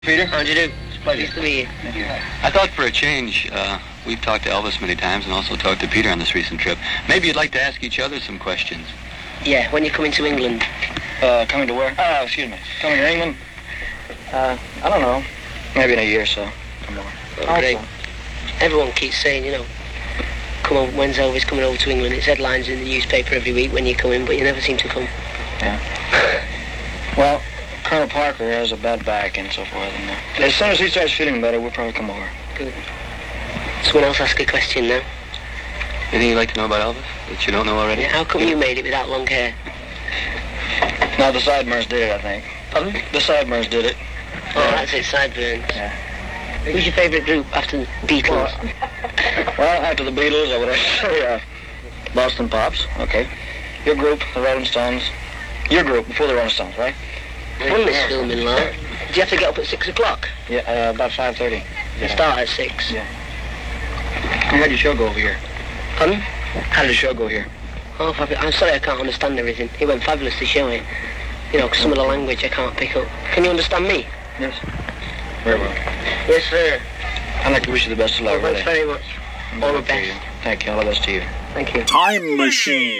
Peter? How'd you do? It's a pleasure. Nice to meet you. Thank you. I thought for a change, we've talked to Elvis many times and also talked to Peter on this recent trip. Maybe you'd like to ask each other some questions. Yeah, when you're coming to England. Coming to where? Excuse me. Coming to England? I don't know. Maybe in a year or so. Come on. Oh, great. Everyone keeps saying, come on, when's Elvis coming over to England? It's headlines in the newspaper every week when you come in, but you never seem to come. Yeah. Well, Colonel Parker has a bad back and so forth. And, as soon as he starts feeling better, we'll probably come over. Good. Someone else ask a question now. Anything you'd like to know about Elvis that you don't know already? Yeah, how come you made it with that long hair? No, the Sideburns did it, I think. Pardon? The Sideburns did it. Oh, that's it, Sideburns. Yeah. Who's your favourite group after the Beatles? Well, after the Beatles, I would have to say Boston Pops. Okay. Your group, the Rolling Stones. Your group, before the Rolling Stones, right? When this filming, like? Do you have to get up at 6 o'clock? Yeah, about 5:30. You start at 6? Yeah. How did your show go over here? Pardon? How did the show go here? Oh, I'm sorry I can't understand everything. It went fabulous to show it. 'Cause some of the language I can't pick up. Can you understand me? Yes. Very well. Yes, sir. I'd like to wish you the best of luck. Thanks very much. All the best. Thank you. All the best to you. Thank you. Time Machine.